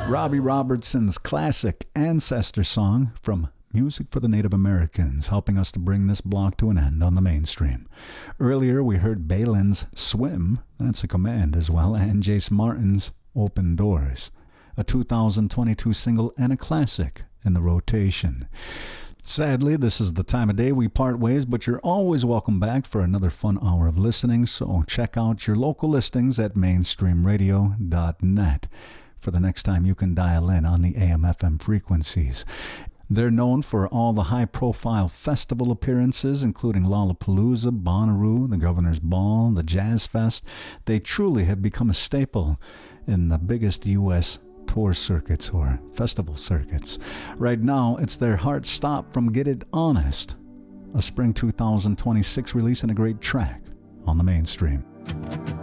Robbie Robertson's classic Ancestor song from Music for the Native Americans, helping us to bring this block to an end on the mainstream. Earlier, we heard Balin's Swim, that's a command as well, and Jace Martin's Open Doors, a 2022 single and a classic in the rotation. Sadly, this is the time of day we part ways, but you're always welcome back for another fun hour of listening, so check out your local listings at mainstreamradio.net for the next time you can dial in on the AM/FM frequencies. They're known for all the high-profile festival appearances, including Lollapalooza, Bonnaroo, the Governor's Ball, the Jazz Fest. They truly have become a staple in the biggest U.S. tour circuits or festival circuits. Right now, it's their Heart Stop from Get It Honest, a spring 2026 release and a great track on the mainstream.